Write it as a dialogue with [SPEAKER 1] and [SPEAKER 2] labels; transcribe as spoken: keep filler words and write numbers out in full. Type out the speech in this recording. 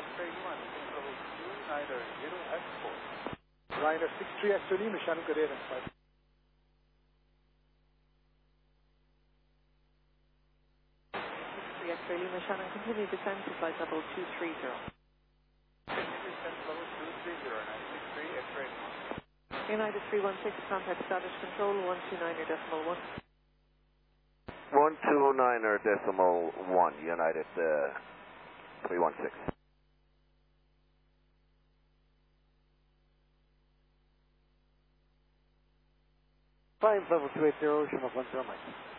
[SPEAKER 1] X-ray one, level two, Niner zero X four.
[SPEAKER 2] Niner six three X-ray Lima, Shannon Grenada.
[SPEAKER 3] X-ray Lima, Shannon, continue descent to flight level two three zero.
[SPEAKER 1] Continue descent level two three zero, nine six three X-ray Lima.
[SPEAKER 3] United three one six, contact status control, one two niner decimal one.
[SPEAKER 4] one two niner decimal one, United uh, three one six.
[SPEAKER 2] Five level two eight zero, Chinook one zero Mike.